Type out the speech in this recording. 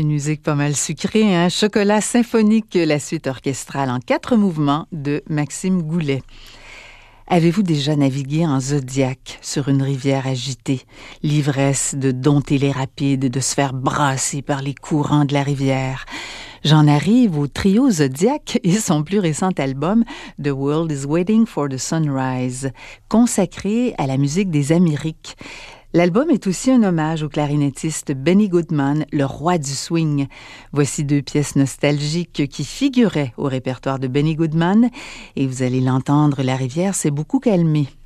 Une musique pas mal sucrée, hein? Chocolat symphonique, la suite orchestrale en 4 mouvements de Maxime Goulet. Avez-vous déjà navigué en Zodiac sur une rivière agitée? L'ivresse de dompter les rapides, de se faire brasser par les courants de la rivière. J'en arrive au trio Zodiac et son plus récent album The World is Waiting for the Sunrise, consacré à la musique des Amériques. L'album est aussi un hommage au clarinettiste Benny Goodman, le roi du swing. Voici 2 pièces nostalgiques qui figuraient au répertoire de Benny Goodman et vous allez l'entendre, la rivière s'est beaucoup calmée.